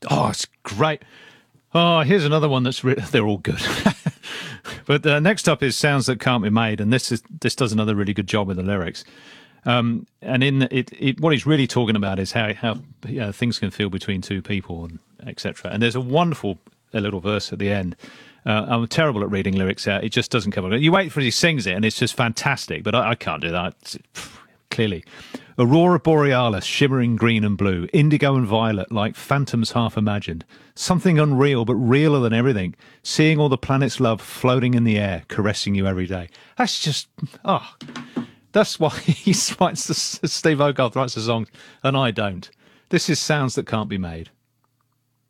Oh, it's great. Oh, here's another one they're all good. But next up is Sounds That Can't Be Made, and this does another really good job with the lyrics. And in what he's really talking about is how things can feel between two people, and etc. And there's a little verse at the end. I'm terrible at reading lyrics out. It just doesn't come up. You wait for he sings it, and it's just fantastic. But I can't do that. Clearly. Aurora borealis, shimmering green and blue, indigo and violet, like phantoms half imagined. Something unreal, but realer than everything. Seeing all the planets' love floating in the air, caressing you every day. That's just, that's why Steve Hogarth writes the songs, and I don't. This is Sounds That Can't Be Made.